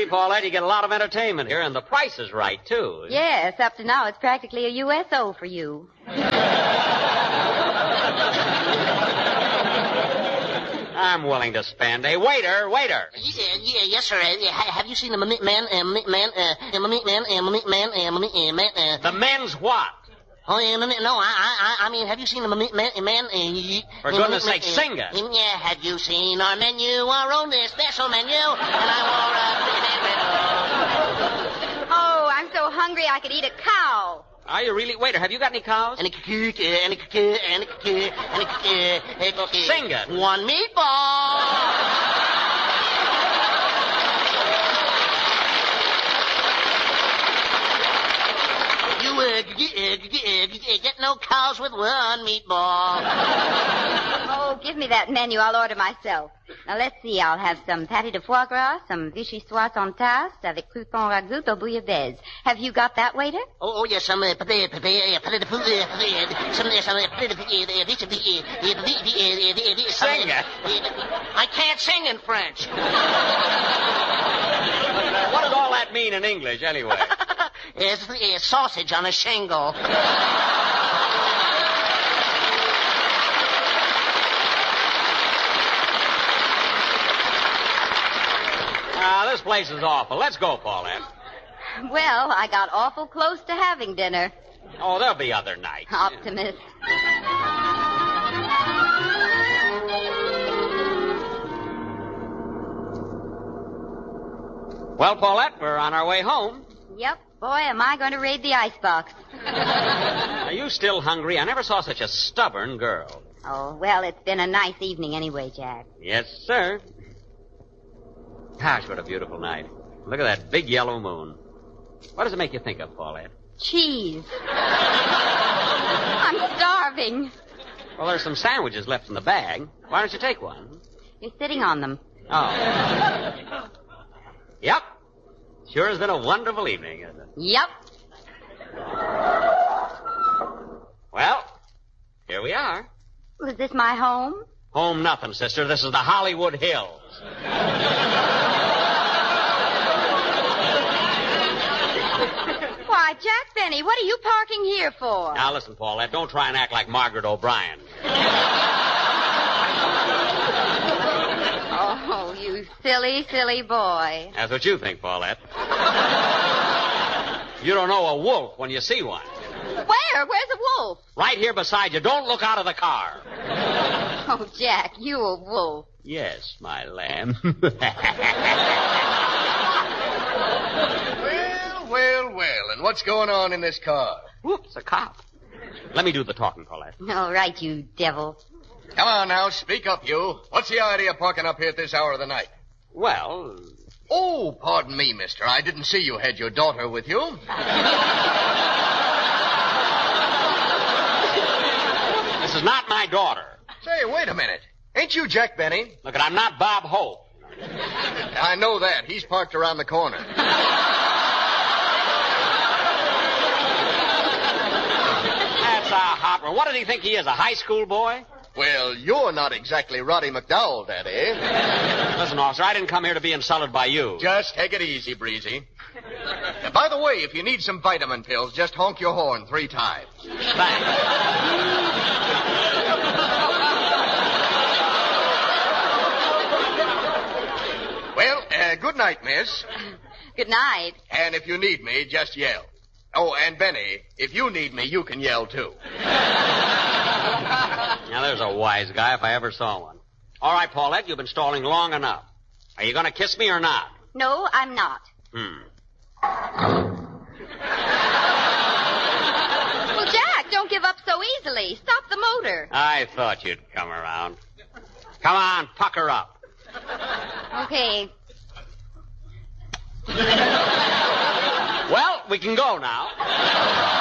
See, Paulette, you get a lot of entertainment here, and the price is right, too. Yes, up to now it's practically a USO for you. I'm willing to spend. Hey, waiter. Yes, sir. Have you seen the man? The men's what? Oh, no, I mean, have you seen the man? For goodness sake, sing it. Yeah, have you seen our menu, our own special menu? And I wore a... Oh, I'm so hungry I could eat a cow. Are you really? Waiter, have you got any cows? Sing it. One meatball. Get no cows with one meatball. Oh, give me that menu. I'll order myself. Now, let's see. I'll have some pâté de foie gras, some vichyssoise en tasse, avec croûton ragoût au bouillabaisse. Have you got that, waiter? Oh, yes, some pâté de Sing it. I can't sing in French. What does all that mean in English, anyway? It's sausage on a shingle. This place is awful. Let's go, Paulette. Well, I got awful close to having dinner. Oh, there'll be other nights. Optimist. Well, Paulette, we're on our way home. Yep. Boy, am I going to raid the icebox. Are you still hungry? I never saw such a stubborn girl. Oh, well, it's been a nice evening anyway, Jack. Yes, sir. Gosh, what a beautiful night. Look at that big yellow moon. What does it make you think of, Paulette? Cheese. I'm starving. Well, there's some sandwiches left in the bag. Why don't you take one? You're sitting on them. Oh. Yep. Sure has been a wonderful evening, isn't it? Yep. Well, here we are. Was this my home? Home nothing, sister. This is the Hollywood Hills. Why, Jack Benny, what are you parking here for? Now, listen, Paulette, don't try and act like Margaret O'Brien. Oh, you silly, silly boy. That's what you think, Paulette. You don't know a wolf when you see one. Where? Where's the wolf? Right here beside you. Don't look out of the car. Oh, Jack, you a wolf. Yes, my lamb. Well, and what's going on in this car? Whoops, a cop. Let me do the talking, Paulette. All right, you devil. Come on now, speak up, you. What's the idea of parking up here at this hour of the night? Well... Oh, pardon me, mister. I didn't see you had your daughter with you. This is not my daughter. Say, wait a minute. Ain't you Jack Benny? Look, I'm not Bob Hope. I know that. He's parked around the corner. That's a hopper. What did he think he is, a high school boy? Well, you're not exactly Roddy McDowell, Daddy. Listen, officer, I didn't come here to be insulted by you. Just take it easy, Breezy. By the way, if you need some vitamin pills, just honk your horn 3 times. Thanks. Well, good night, miss. Good night. And if you need me, just yell. Oh, and Benny, if you need me, you can yell, too. Now, there's a wise guy if I ever saw one. All right, Paulette, you've been stalling long enough. Are you going to kiss me or not? No, I'm not. Well, Jack, don't give up so easily. Stop the motor. I thought you'd come around. Come on, pucker up. Okay. Well, we can go now.